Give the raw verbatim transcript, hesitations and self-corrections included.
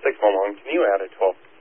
six Mile Long, can you add a twelve